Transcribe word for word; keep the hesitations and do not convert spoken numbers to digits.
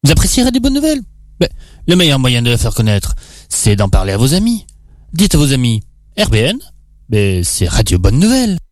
Vous appréciez Radio Bonne Nouvelle? Ben, le meilleur moyen de la faire connaître, c'est d'en parler à vos amis. Dites à vos amis, R B N, ben, c'est Radio Bonne Nouvelle.